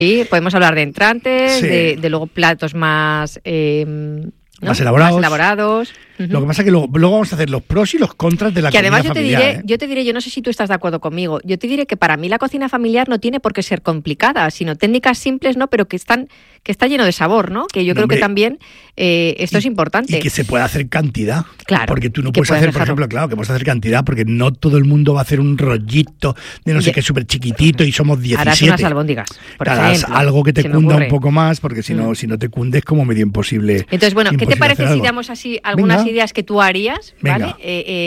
Sí, podemos hablar de entrantes, Sí. de luego platos más... ¿no? Más elaborados. Más elaborados. Lo que pasa es que luego vamos a hacer los pros y los contras de la Que comida además familiar. yo te diré, yo no sé si tú estás de acuerdo conmigo, yo te diré que para mí la cocina familiar no tiene por qué ser complicada, sino técnicas simples, ¿no? Pero que está lleno de sabor, ¿no? Que yo creo que también esto es importante. Y que se puede hacer cantidad. Claro. Porque tú no que puedes hacer, por dejarlo. ejemplo, claro, que puedes hacer cantidad, porque no todo el mundo va a hacer un rollito de no sé qué súper chiquitito y somos 17. Harás unas albóndigas, por Harás ejemplo. algo que te se me cunda ocurre. un poco más, porque si no te cunde es como medio imposible. Entonces, bueno, ¿qué te imposible parece hacer si algo. damos así algunas Venga. ideas que tú harías, Venga. ¿vale?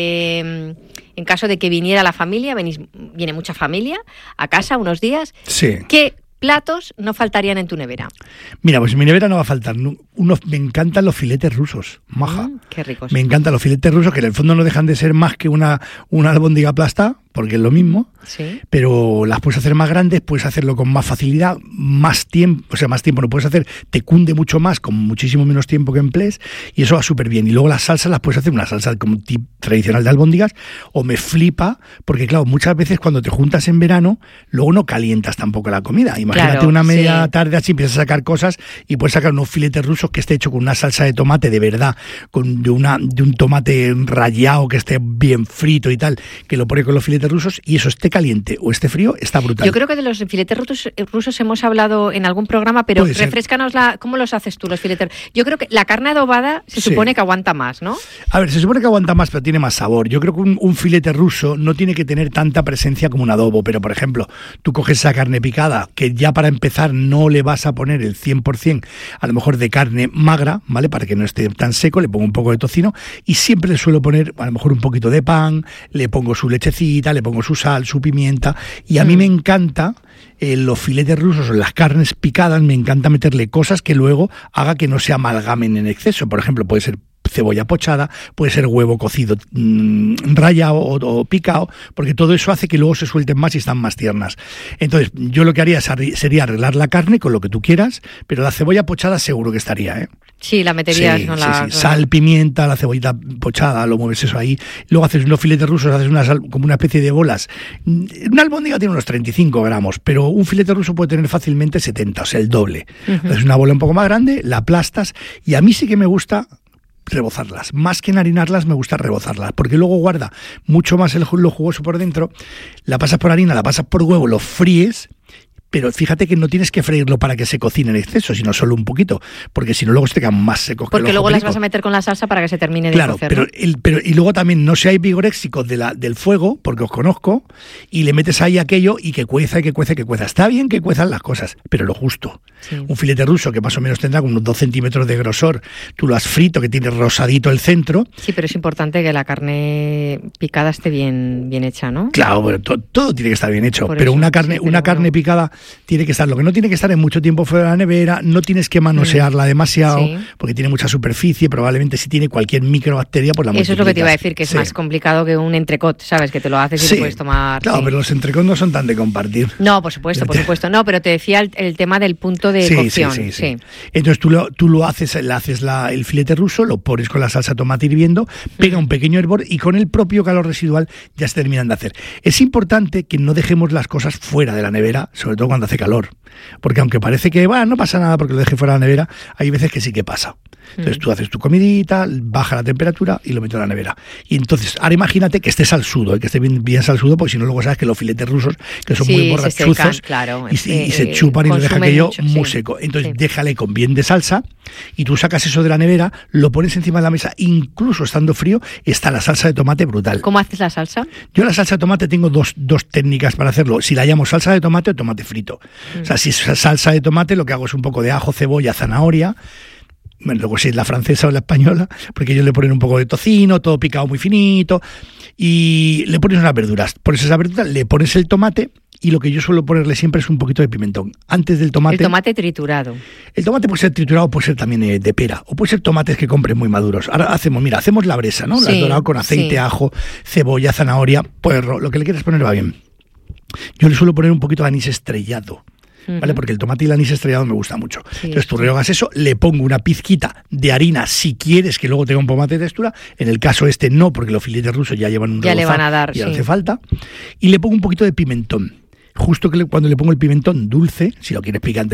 En caso de que viniera la familia, viene mucha familia a casa unos días, Sí. ¿qué platos no faltarían en tu nevera? Mira, pues en mi nevera no va a faltar. Me encantan los filetes rusos, maja. Qué ricos. Me encantan los filetes rusos, que en el fondo no dejan de ser más que una albóndiga aplastada, porque es lo mismo. Sí. Pero las puedes hacer más grandes, puedes hacerlo con más facilidad, más tiempo no puedes hacer, te cunde mucho más, con muchísimo menos tiempo que emplees, y eso va súper bien. Y luego las salsas las puedes hacer una salsa como tradicional de albóndigas, o me flipa, porque claro, muchas veces cuando te juntas en verano, luego no calientas tampoco la comida. Imagínate Claro, una media sí. tarde así, empiezas a sacar cosas y puedes sacar unos filetes rusos que esté hecho con una salsa de tomate de verdad, de un tomate rallado que esté bien frito y tal, que lo pone con los filetes rusos, y eso esté caliente o esté frío, está brutal. Yo creo que de los filetes rusos hemos hablado en algún programa, pero Puede ser. refréscanos ¿cómo los haces tú, los filetes? Yo creo que la carne adobada se Sí. supone que aguanta más, ¿no? A ver, se supone que aguanta más, pero tiene más sabor. Yo creo que un filete ruso no tiene que tener tanta presencia como un adobo, pero por ejemplo, tú coges esa carne picada, que ya para empezar no le vas a poner el 100%, a lo mejor de carne magra, ¿vale? Para que no esté tan seco, le pongo un poco de tocino, y siempre le suelo poner a lo mejor un poquito de pan, le pongo su lechecita, le pongo su sal, su pimienta, y a mí me encanta los filetes rusos o las carnes picadas, me encanta meterle cosas que luego haga que no se amalgamen en exceso. Por ejemplo, puede ser cebolla pochada, puede ser huevo cocido rallado o picado, porque todo eso hace que luego se suelten más y están más tiernas. Entonces, yo lo que haría sería arreglar la carne con lo que tú quieras, pero la cebolla pochada seguro que estaría, ¿eh? Sí, la meterías Sí, con sí, la... sí. Sal, pimienta, la cebollita pochada, lo mueves eso ahí. Luego haces unos filetes rusos, haces como una especie de bolas. Una albóndiga tiene unos 35 gramos, pero un filete ruso puede tener fácilmente 70, o sea, el doble. Haces una bola un poco más grande, la aplastas, y a mí sí que me gusta rebozarlas. Más que enharinarlas, me gusta rebozarlas, porque luego guarda mucho más lo jugoso por dentro. La pasas por harina, la pasas por huevo, lo fríes, pero fíjate que no tienes que freírlo para que se cocine en exceso, sino solo un poquito, porque si no luego se te quedan más secos. Porque que el luego ojo las perico. vas a meter con la salsa para que se termine de Claro, cocer, ¿no? y luego también no seáis vigoréxicos del fuego, porque os conozco, y le metes ahí aquello y que cueza, y que cueza, y que cueza. Está bien que cuezan las cosas, pero lo justo. Sí. Un filete ruso que más o menos tendrá unos 2 centímetros de grosor, tú lo has frito, que tiene rosadito el centro. Sí, pero es importante que la carne picada esté bien hecha, ¿no? Claro, bueno, todo tiene que estar bien hecho, Por pero eso, una carne bueno. picada tiene que estar, lo que no tiene que estar en mucho tiempo fuera de la nevera, no tienes que manosearla demasiado, Sí. porque tiene mucha superficie, probablemente si tiene cualquier microbacteria, pues la Eso es lo que te iba a multiplicas. decir, que es Sí. más complicado que un entrecot, ¿sabes? Que te lo haces y Sí, lo puedes tomar. Claro, sí. pero los entrecot no son tan de compartir. No, por supuesto. No, pero te decía el tema del punto de cocción. Sí. Entonces tú lo haces, el filete ruso, lo pones con la salsa de tomate hirviendo, pega un pequeño hervor y con el propio calor residual ya se terminan de hacer. Es importante que no dejemos las cosas fuera de la nevera, sobre todo cuando hace calor, porque aunque parece que no pasa nada porque lo deje fuera de la nevera, hay veces que sí que pasa. Entonces tú haces tu comidita, baja la temperatura y lo metes en la nevera. Y entonces, ahora imagínate que estés al sudo, que esté bien salsudo, porque si no luego sabes que los filetes rusos, que son muy borrachuzos, se secan, claro, y se chupan y lo deja consumen aquello mucho, muy sí. seco. Entonces Sí. déjale con bien de salsa y tú sacas eso de la nevera, lo pones encima de la mesa, incluso estando frío, está la salsa de tomate brutal. ¿Cómo haces la salsa? Yo la salsa de tomate tengo dos técnicas para hacerlo. Si la llamo salsa de tomate o tomate frito. O sea, si es salsa de tomate, lo que hago es un poco de ajo, cebolla, zanahoria. Bueno, luego si es la francesa o la española, porque ellos le ponen un poco de tocino, todo picado muy finito, y le pones unas verduras. Pones esa verdura, le pones el tomate, y lo que yo suelo ponerle siempre es un poquito de pimentón. Antes del tomate... El tomate triturado. El tomate puede ser triturado, puede ser también de pera, o puede ser tomates que compren muy maduros. Ahora hacemos la bresa, ¿no? Sí, Las dorado con aceite, sí. ajo, cebolla, zanahoria, puerro, lo que le quieras poner va bien. Yo le suelo poner un poquito de anís estrellado, ¿vale? Porque el tomate y el anís estrellado me gusta mucho. Sí, Entonces tú sí. rehogas eso, le pongo una pizquita de harina si quieres que luego tenga un tomate de textura. En el caso este no, porque los filetes rusos ya llevan un Ya le rebozado van a dar, y no sí. hace falta. Y le pongo un poquito de pimentón. justo cuando le pongo el pimentón dulce, si lo quieres picante